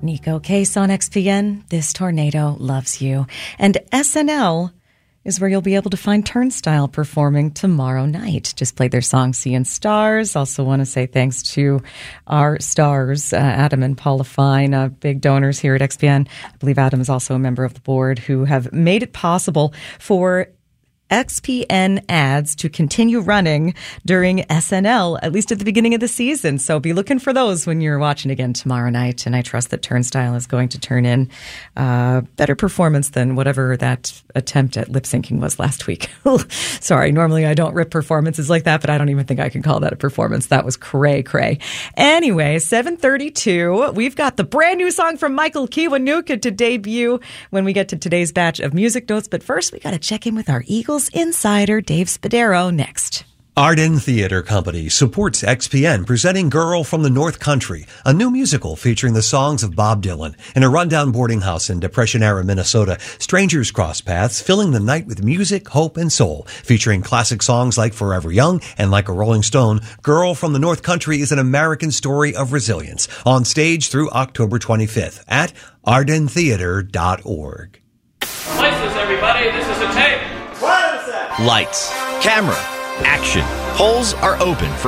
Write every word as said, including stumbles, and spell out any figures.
Nico Case on X P N. This tornado loves you. And S N L is where you'll be able to find Turnstile performing tomorrow night. Just played their song Seeing Stars. Also want to say thanks to our stars, uh, Adam and Paula Fine, uh, big donors here at X P N. I believe Adam is also a member of the board who have made it possible for X P N ads to continue running during S N L, at least at the beginning of the season. So be looking for those when you're watching again tomorrow night. And I trust that Turnstile is going to turn in uh, better performance than whatever that attempt at lip syncing was last week. Sorry, normally I don't rip performances like that, but I don't even think I can call that a performance. That was cray cray. Anyway, seven thirty-two, we've got the brand new song from Michael Kiwanuka to debut when we get to today's batch of music notes. But first, we got to check in with our Eagles insider, Dave Spadaro, next. Arden Theater Company supports X P N presenting Girl from the North Country, a new musical featuring the songs of Bob Dylan. In a rundown boarding house in Depression-era Minnesota, strangers cross paths, filling the night with music, hope, and soul. Featuring classic songs like Forever Young and Like a Rolling Stone, Girl from the North Country is an American story of resilience. On stage through October twenty-fifth at arden theater dot org. Places, everybody. This is a tape. Lights, camera, action. Polls are open for